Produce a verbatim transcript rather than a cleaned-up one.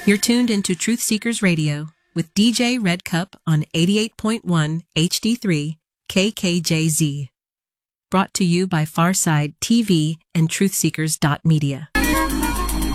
You're tuned into Truth Seekers Radio with D J Red Cup on eighty-eight point one H D three K K J Z. Brought to you by Farside T V and truth seekers dot media.